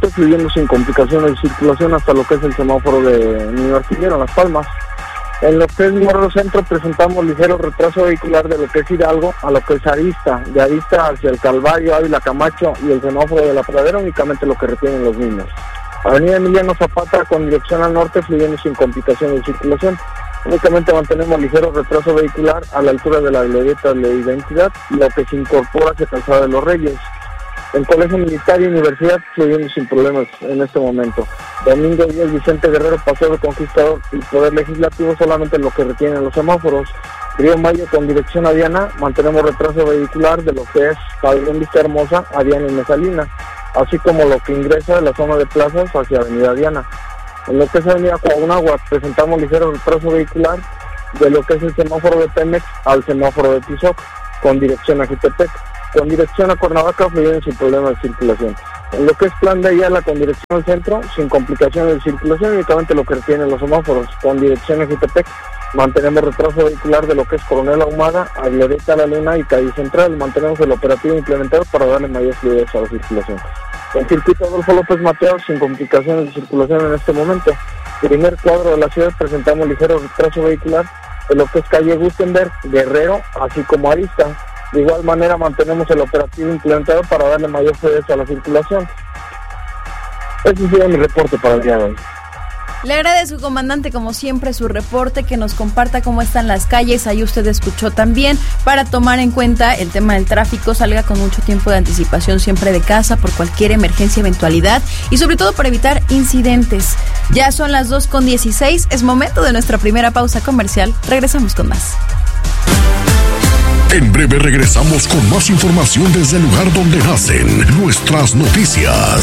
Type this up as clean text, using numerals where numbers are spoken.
fluyendo sin complicaciones de circulación hasta lo que es el semáforo de Niño Artillero, en Las Palmas. En lo que es Morro Centro presentamos ligero retraso vehicular de lo que es Hidalgo a lo que es Arista, de Arista hacia el Calvario, Ávila Camacho y el semáforo de La Pradera, únicamente lo que retienen los mismos. Avenida Emiliano Zapata con dirección al norte fluyendo sin complicaciones de circulación. Únicamente mantenemos ligero retraso vehicular a la altura de la glorieta de la Identidad, lo que se incorpora hacia Calzada de los Reyes. El Colegio Militar y Universidad fluyendo sin problemas en este momento. Domingo 10, Vicente Guerrero, Paseo del Conquistador y Poder Legislativo solamente lo que retienen los semáforos. Río Mayo con dirección a Diana, mantenemos retraso vehicular de lo que es Pabellón Vista Hermosa a Diana y Mesalina, así como lo que ingresa de la zona de plazas hacia Avenida Diana. En lo que es Avenida Coahunahuac presentamos ligero retraso vehicular de lo que es el semáforo de Pemex al semáforo de Tizoc con dirección a Jutepec. Con dirección a Cuernavaca fluyendo sin problemas de circulación. En lo que es Plan de Ayala con dirección al centro, sin complicaciones de circulación, únicamente lo que retienen los semáforos. Con dirección a Jutepec mantenemos retraso vehicular de lo que es Coronel Ahumada, a Glorieta La Luna y Calle Central. Mantenemos el operativo implementado para darle mayor fluidez a la circulación. El circuito Adolfo López Mateos sin complicaciones de circulación en este momento. Primer cuadro de la ciudad presentamos ligero retraso vehicular de lo que es Calle Gutenberg, Guerrero, así como Arista. De igual manera mantenemos el operativo implementado para darle mayor fluidez a la circulación. Ese sería mi reporte para el día de hoy. Le agradezco, comandante, como siempre, su reporte, que nos comparta cómo están las calles. Ahí usted escuchó también, para tomar en cuenta el tema del tráfico, salga con mucho tiempo de anticipación siempre de casa por cualquier emergencia, eventualidad y sobre todo para evitar incidentes. Ya son las 2:16, es momento de nuestra primera pausa comercial. Regresamos con más. En breve regresamos con más información desde el lugar donde nacen nuestras noticias.